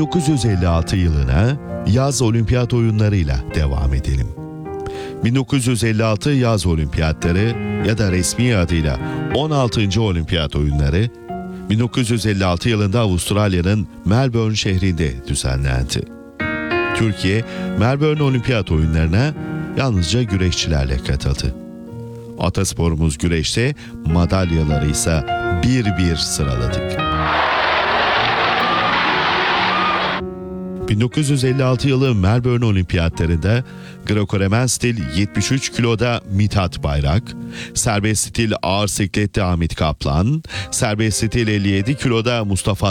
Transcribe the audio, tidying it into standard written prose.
1956 yılına yaz olimpiyat oyunlarıyla devam edelim. 1956 yaz olimpiyatları ya da resmi adıyla 16. olimpiyat oyunları 1956 yılında Avustralya'nın Melbourne şehrinde düzenlendi. Türkiye, Melbourne Olimpiyat Oyunları'na yalnızca güreşçilerle katıldı. Atasporumuz güreşte, madalyaları ise bir bir sıraladık. 1956 yılı Melbourne Olimpiyatlarında Greco-Romen stil 73 kiloda Mithat Bayrak, serbest stil ağır siklette Hamit Kaplan, serbest stil 57 kiloda Mustafa